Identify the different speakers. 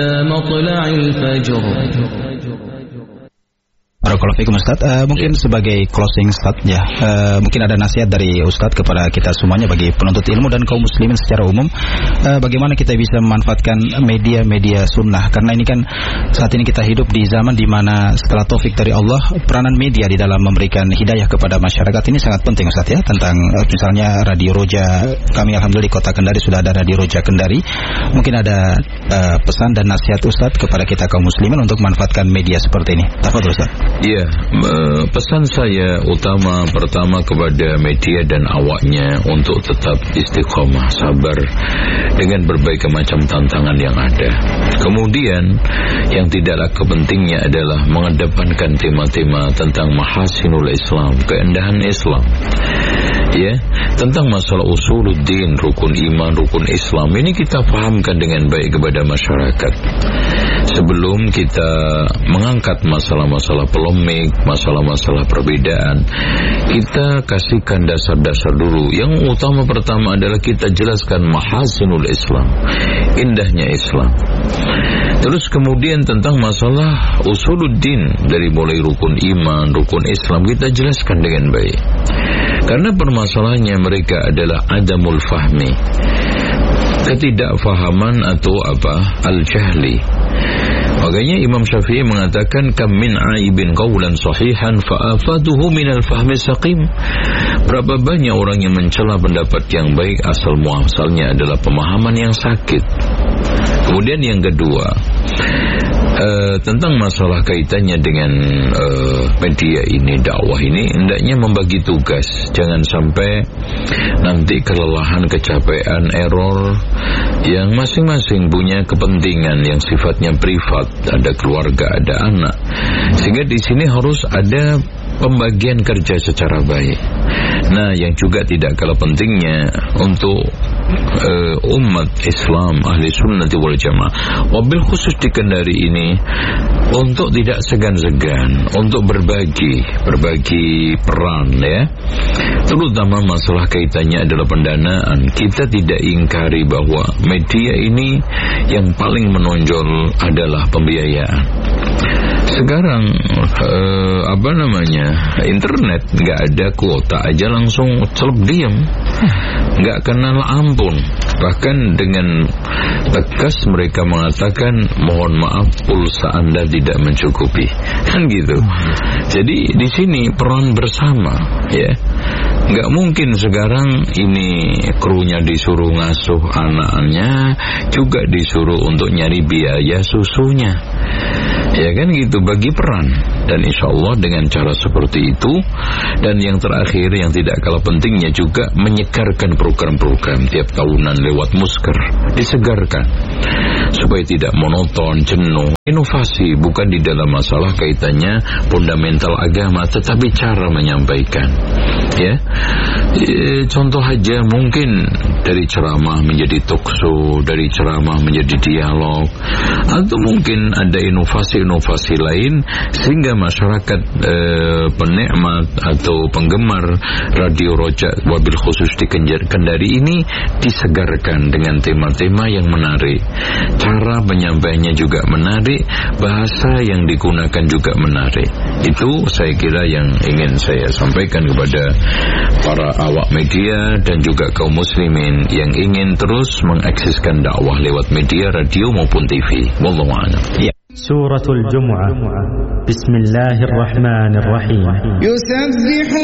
Speaker 1: matla'il fajr.
Speaker 2: Barakallahu Ustaz, mungkin sebagai closing Ustaz ya, mungkin ada nasihat dari Ustaz kepada kita semuanya bagi penuntut ilmu dan kaum muslimin secara umum, bagaimana kita bisa memanfaatkan media sunnah, karena ini kan saat ini kita hidup di zaman di mana setelah taufik dari Allah, peranan media di dalam memberikan hidayah kepada masyarakat ini sangat penting Ustaz ya, tentang misalnya Radio Roja, kami alhamdulillah di Kota Kendari sudah ada Radio Roja Kendari, mungkin ada pesan dan nasihat Ustaz kepada kita kaum muslimin untuk memanfaatkan media seperti ini. Tafadhol Ustaz.
Speaker 3: Ya, pesan saya utama pertama kepada media dan awaknya untuk tetap istiqomah, sabar dengan berbagai macam tantangan yang ada. Kemudian yang tidaklah kepentingnya adalah mengedepankan tema-tema tentang mahasinul Islam, keindahan Islam. Ya, tentang masalah usuluddin, rukun iman, rukun Islam, ini kita pahamkan dengan baik kepada masyarakat. Sebelum kita mengangkat masalah-masalah polemik, masalah-masalah perbedaan, kita kasihkan dasar-dasar dulu. Yang utama pertama adalah kita jelaskan mahasinul Islam, indahnya Islam. Terus kemudian tentang masalah usuluddin, dari mulai rukun iman, rukun Islam, kita jelaskan dengan baik. Karena permasalahannya mereka adalah adamul fahmi, ketidakfahaman atau al-jahli. Makanya Imam Syafi'i mengatakan kam min aibin qawlan sahihan fa'afaduhu minal fahmi saqim. Berapa banyak orang yang mencela pendapat yang baik asal muasalnya adalah pemahaman yang sakit. Kemudian yang kedua, tentang masalah kaitannya dengan media ini, dakwah ini, hendaknya membagi tugas. Jangan sampai nanti kelelahan, kecapean, error, yang masing-masing punya kepentingan yang sifatnya privat, ada keluarga, ada anak, sehingga di sini harus ada pembagian kerja secara baik. Nah, yang juga tidak kalah pentingnya untuk umat Islam ahli sunnati wal jamaah, wabil khusus di Kendari ini, untuk tidak segan-segan untuk berbagi peran ya, terutama masalah kaitannya adalah pendanaan. Kita tidak ingkari bahwa media ini yang paling menonjol adalah pembiayaan. Sekarang internet nggak ada kuota aja langsung celup diam, nggak kenal ampun. Bahkan dengan tegas mereka mengatakan mohon maaf pulsa Anda tidak mencukupi, kan gitu. Jadi di sini peran bersama ya. Nggak mungkin sekarang ini krunya disuruh ngasuh anaknya, juga disuruh untuk nyari biaya susunya. Ya kan gitu, bagi peran. Dan insya Allah dengan cara seperti itu. Dan yang terakhir yang tidak kalah pentingnya juga menyegarkan program-program tiap tahunan lewat Musker, disegarkan supaya tidak monoton, jenuh. Inovasi bukan di dalam masalah kaitannya fundamental agama, tetapi cara menyampaikan ya. Contoh aja mungkin dari ceramah menjadi talkshow, dari ceramah menjadi dialog, atau mungkin ada inovasi lain sehingga masyarakat penikmat atau penggemar Radio Roja wabil khusus di Kendari ini disegarkan dengan tema-tema yang menarik, cara penyampaiannya juga menarik, bahasa yang digunakan juga menarik. Itu saya kira yang ingin saya sampaikan kepada para awak media dan juga kaum muslimin yang ingin terus mengeksiskan dakwah lewat media radio maupun TV. Wallahu a'lam.
Speaker 4: Suratul Jumu'ah. Bismillahirrahmanirrahim.